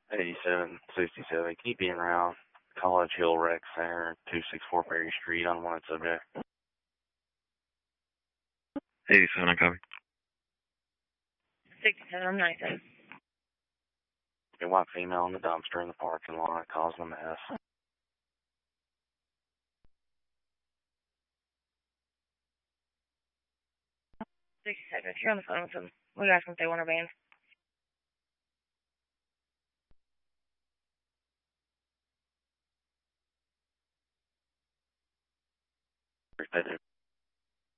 8767. Keep being around College Hill Rec Center, 264 Perry Street, unwanted subject. 87, I copy. 67, I'm 97. A white female in the dumpster in the parking lot causing a mess. 67, if you're on the phone with them, we ask them if they want our van. Repetitive.